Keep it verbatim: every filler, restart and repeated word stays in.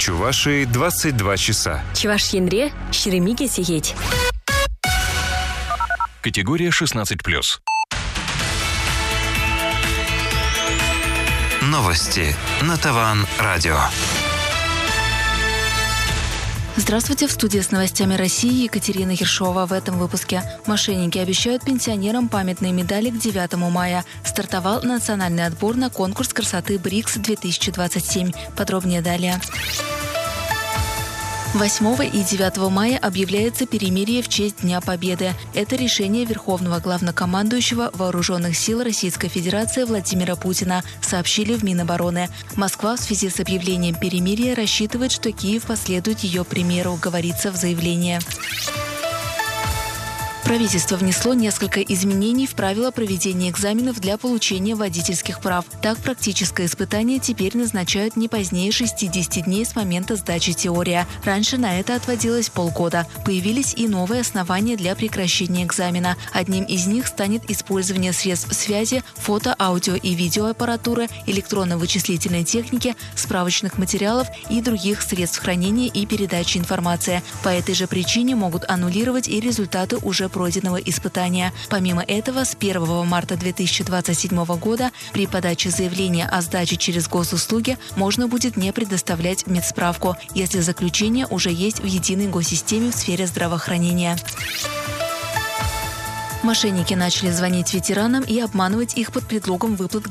Чувашии двадцать два часа. Чувашьенре Шеремиге сиеть. Категория шестнадцать плюс. Новости на Таван Радио. Здравствуйте, в студии с новостями России Екатерина Ершова. В этом выпуске. Мошенники обещают пенсионерам памятные медали к девятому мая. Стартовал национальный отбор на конкурс красоты БРИКС две тысячи двадцать семь. Подробнее далее. восьмого и девятого мая объявляется перемирие в честь Дня Победы. Это решение Верховного Главнокомандующего Вооруженных сил Российской Федерации Владимира Путина, сообщили в Минобороны. Москва в связи с объявлением перемирия рассчитывает, что Киев последует ее примеру, говорится в заявлении. Правительство внесло несколько изменений в правила проведения экзаменов для получения водительских прав. Так, практическое испытание теперь назначают не позднее шестидесяти дней с момента сдачи теории. Раньше на это отводилось полгода. Появились и новые основания для прекращения экзамена. Одним из них станет использование средств связи, фото, аудио и видеоаппаратуры, электронно-вычислительной техники, справочных материалов и других средств хранения и передачи информации. По этой же причине могут аннулировать и результаты уже пройденного испытания. Помимо этого, с первого марта две тысячи двадцать седьмого года при подаче заявления о сдаче через госуслуги можно будет не предоставлять медсправку, если заключение уже есть в единой госсистеме в сфере здравоохранения. Мошенники начали звонить ветеранам и обманывать их под предлогом выплат